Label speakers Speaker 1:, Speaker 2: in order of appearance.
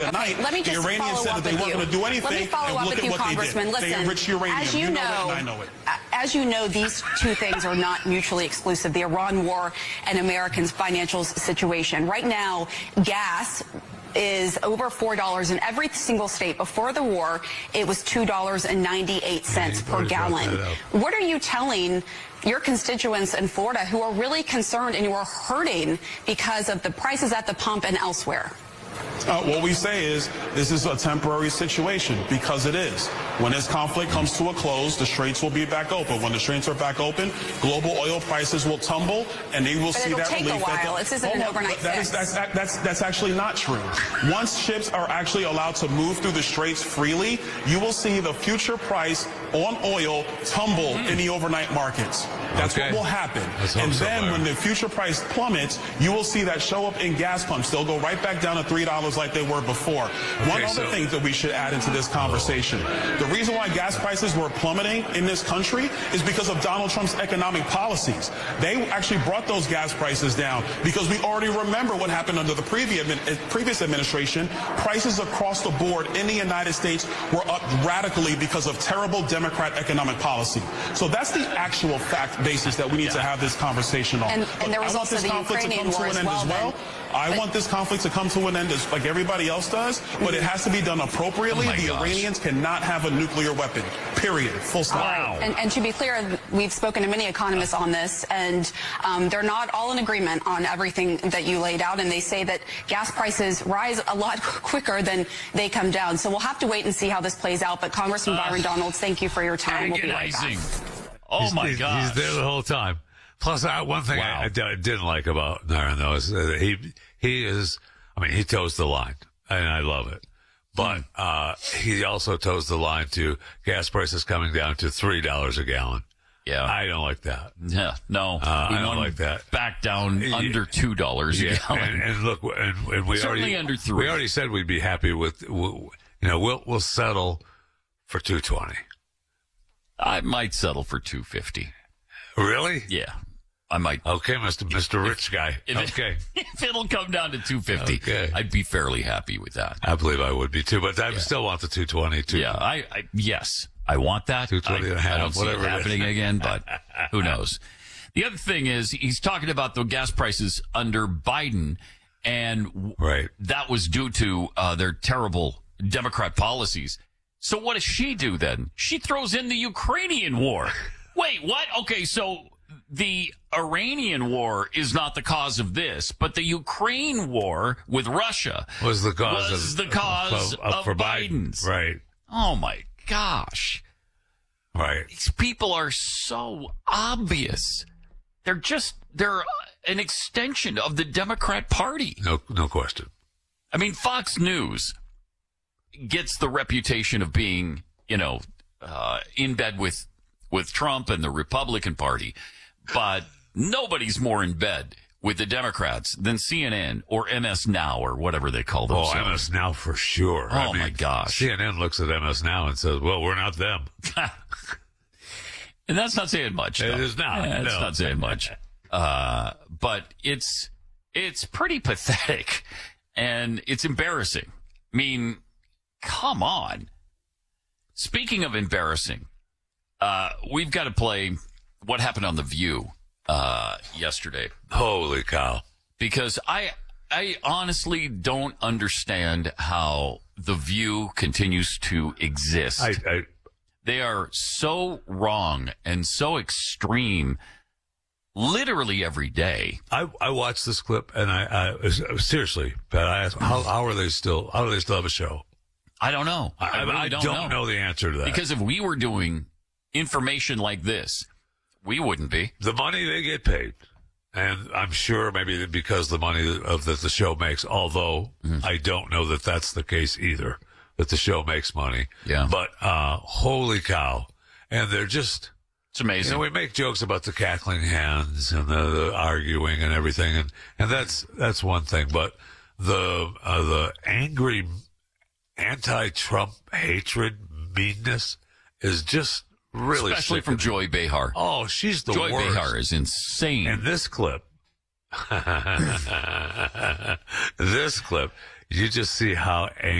Speaker 1: night,
Speaker 2: let me
Speaker 1: the
Speaker 2: just
Speaker 1: Iranians said that they weren't going to do anything.
Speaker 2: Let me follow up with you, Congressman.
Speaker 1: They enrich uranium.
Speaker 2: As you know,
Speaker 1: know it, and I know it.
Speaker 2: As you know, these two things are not mutually exclusive, the Iran war and Americans' financial situation. Right now, gas is over $4 in every single state. Before the war, it was $2.98 per gallon. What are you telling your constituents in Florida who are really concerned and who are hurting because of the prices at the pump and elsewhere?
Speaker 1: What we say is this is a temporary situation, because it is. When this conflict comes to a close, the straits will be back open. When the straits are back open, global oil prices will tumble, and they will see that relief.
Speaker 2: It'll take a while. This isn't an overnight fix.
Speaker 1: That's actually not true. Once ships are actually allowed to move through the straits freely, you will see the future price on oil tumble in the overnight markets. That's what will happen. And then when the future price plummets, you will see that show up in gas pumps. They'll go right back down to $3 like they were before. One other thing that we should add into this conversation. The reason why gas prices were plummeting in this country is because of Donald Trump's economic policies. They actually brought those gas prices down because we already remember what happened under the previous administration. Prices across the board in the United States were up radically because of terrible Democrat economic policy. So that's the actual fact basis that we need to have this conversation on.
Speaker 2: And there was also the Ukrainian war as well.
Speaker 1: I want this conflict to come to an end like everybody else does, but it has to be done appropriately. The Iranians cannot have a nuclear weapon, period, full stop.
Speaker 2: Wow. And to be clear, we've spoken to many economists on this, and they're not all in agreement on everything that you laid out, and they say that gas prices rise a lot quicker than they come down. So we'll have to wait and see how this plays out. But Congressman Byron Donalds, thank you for your time. We'll be right back.
Speaker 3: Oh, my God.
Speaker 4: He's there the whole time. Plus, one thing I didn't like about Naran, though, is that he toes the line, and I love it. But he also toes the line to gas prices coming down to $3 a gallon.
Speaker 3: Yeah.
Speaker 4: I don't like that.
Speaker 3: Yeah, no.
Speaker 4: I don't like that.
Speaker 3: Back down under $2 a gallon.
Speaker 4: And look, and we
Speaker 3: certainly under $3.
Speaker 4: We already said we'd be happy with, we'll settle for $2.20.
Speaker 3: I might settle for $2.50.
Speaker 4: Really?
Speaker 3: Yeah. I might.
Speaker 4: Okay, Mr. Rich Guy.
Speaker 3: If it'll come down to $2.50, I'd be fairly happy with that.
Speaker 4: I believe I would be too, but I still want the $2.20 too.
Speaker 3: Yeah, yes, I want that.
Speaker 4: $2.20 and a half.
Speaker 3: I don't see it happening again, but who knows? The other thing is he's talking about the gas prices under Biden, and that was due to their terrible Democrat policies. So what does she do then? She throws in the Ukrainian war. Wait, what? Okay, so the Iranian war is not the cause of this, but the Ukraine war with Russia
Speaker 4: was the cause
Speaker 3: of Biden's.
Speaker 4: Right.
Speaker 3: Oh, my gosh.
Speaker 4: Right.
Speaker 3: These people are so obvious. They're an extension of the Democrat Party.
Speaker 4: No question.
Speaker 3: I mean, Fox News gets the reputation of being, in bed with Trump and the Republican Party, but nobody's more in bed with the Democrats than CNN or MS Now or whatever they call themselves.
Speaker 4: Oh, MS Now for sure.
Speaker 3: Oh, my gosh.
Speaker 4: CNN looks at MS Now and says, well, we're not them.
Speaker 3: And that's not saying much.
Speaker 4: It is not.
Speaker 3: It's not saying much. But it's pretty pathetic, and it's embarrassing. I mean, come on. Speaking of embarrassing, we've got to play what happened on The View yesterday.
Speaker 4: Holy cow.
Speaker 3: Because I honestly don't understand how The View continues to exist. They are so wrong and so extreme literally every day.
Speaker 4: I watched this clip, and I seriously, Pat, I asked, how do they still have a show?
Speaker 3: I don't know. I really
Speaker 4: don't know the answer to that.
Speaker 3: Because if we were doing information like this, we wouldn't be.
Speaker 4: The money they get paid, and I'm sure maybe because the money that the show makes, although I don't know that that's the case either, that the show makes money.
Speaker 3: Yeah.
Speaker 4: But holy cow. And they're just...
Speaker 3: It's amazing.
Speaker 4: We make jokes about the cackling hens and the arguing and everything, and that's one thing. But the angry anti-Trump hatred, meanness is just really
Speaker 3: especially from Joy Behar.
Speaker 4: Oh, she's the
Speaker 3: worst.
Speaker 4: Joy
Speaker 3: Behar is insane.
Speaker 4: And this clip, you just see how angry